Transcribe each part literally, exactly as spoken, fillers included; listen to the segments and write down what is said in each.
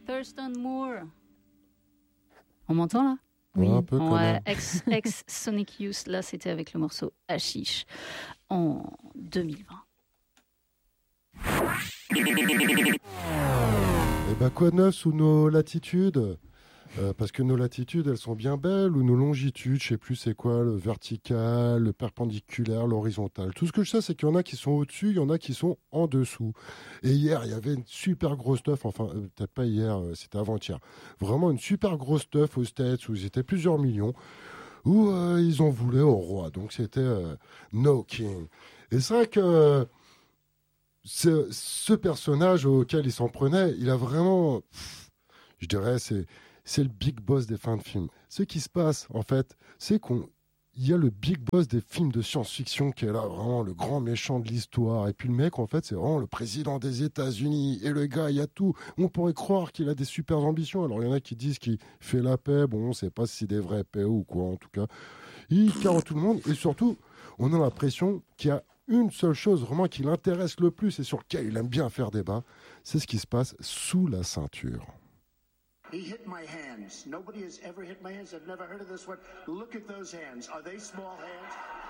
Thurston Moore. On m'entend là? Oui, un peu quand ouais, même. ex, ex Sonic Youth, là c'était avec le morceau Hashish en deux mille vingt. Et bah quoi de neuf sous nos latitudes? Euh, parce que nos latitudes, elles sont bien belles, ou nos longitudes, je sais plus c'est quoi, le vertical, le perpendiculaire, l'horizontal. Tout ce que je sais, c'est qu'il y en a qui sont au-dessus, il y en a qui sont en dessous. Et hier, il y avait une super grosse stuff, enfin, euh, peut-être pas hier, euh, c'était avant-hier. Vraiment une super grosse stuff aux States, où ils étaient plusieurs millions, où euh, ils en voulaient au roi. Donc c'était euh, No King. Et c'est vrai que euh, ce, ce personnage auquel il s'en prenait, il a vraiment, pff, je dirais, c'est... c'est le big boss des fins de films. Ce qui se passe, en fait, c'est qu'il y a le big boss des films de science-fiction qui est là, vraiment le grand méchant de l'histoire. Et puis le mec, en fait, c'est vraiment le président des États-Unis. Et le gars, il y a tout. On pourrait croire qu'il a des super ambitions. Alors, il y en a qui disent qu'il fait la paix. Bon, on ne sait pas si c'est des vrais paix ou quoi, en tout cas. Il carre tout le monde. Et surtout, on a l'impression qu'il y a une seule chose vraiment qui l'intéresse le plus et sur laquelle il aime bien faire débat. C'est ce qui se passe sous la ceinture. He hit my hands. Nobody has ever hit my hands. I've never heard of this one. Look at those hands. Are they small hands?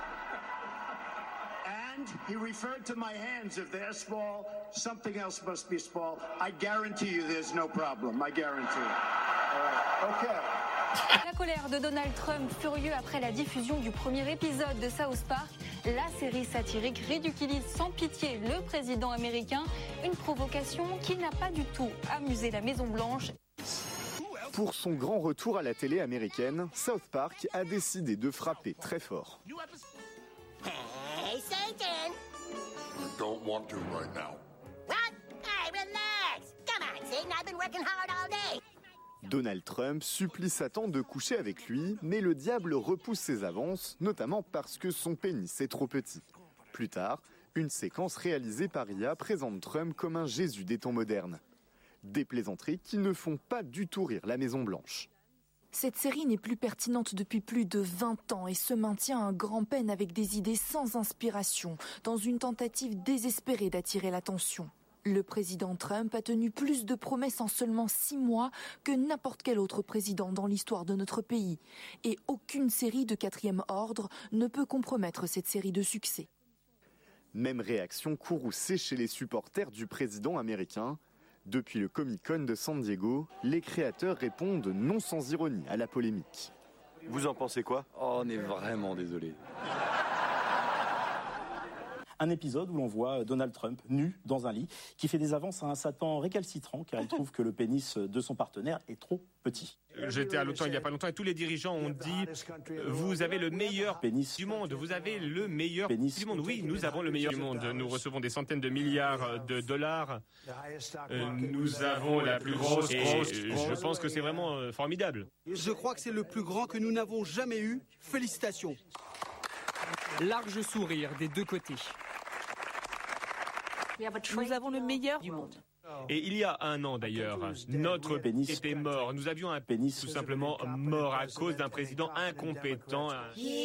And he referred to my hands. If they're small, something else must be small. I guarantee you there's no problem. I guarantee you. All right. Okay. La colère de Donald Trump, furieux après la diffusion du premier épisode de South Park, la série satirique ridiculise sans pitié le président américain, une provocation qui n'a pas du tout amusé la Maison-Blanche. Pour son grand retour à la télé américaine, South Park a décidé de frapper très fort. Hey, Satan! I don't want to right now. What? Hey, relax! Come on, Satan, I've been working hard all day. Donald Trump supplie Satan de coucher avec lui, mais le diable repousse ses avances, notamment parce que son pénis est trop petit. Plus tard, une séquence réalisée par I A présente Trump comme un Jésus des temps modernes. Des plaisanteries qui ne font pas du tout rire la Maison-Blanche. Cette série n'est plus pertinente depuis plus de vingt ans et se maintient à grand-peine avec des idées sans inspiration, dans une tentative désespérée d'attirer l'attention. Le président Trump a tenu plus de promesses en seulement six mois que n'importe quel autre président dans l'histoire de notre pays. Et aucune série de quatrième ordre ne peut compromettre cette série de succès. Même réaction courroucée chez les supporters du président américain. Depuis le Comic-Con de San Diego, les créateurs répondent non sans ironie à la polémique. Vous en pensez quoi? Oh, on est vraiment désolé. Un épisode où l'on voit Donald Trump nu dans un lit qui fait des avances à un Satan récalcitrant car il trouve que le pénis de son partenaire est trop petit. J'étais à l'OTAN il n'y a pas longtemps et tous les dirigeants ont dit « Vous avez le meilleur pénis du monde, vous avez le meilleur pénis du monde. » Oui, nous avons le meilleur du monde. Nous recevons des centaines de milliards de dollars. Euh, nous avons la plus grosse... Et je pense que c'est vraiment euh, formidable. Je crois que c'est le plus grand que nous n'avons jamais eu. Félicitations. Large sourire des deux côtés. Nous avons le meilleur du monde. Et il y a un an d'ailleurs, notre pénis était mort. Nous avions un pénis tout simplement mort à cause d'un président incompétent.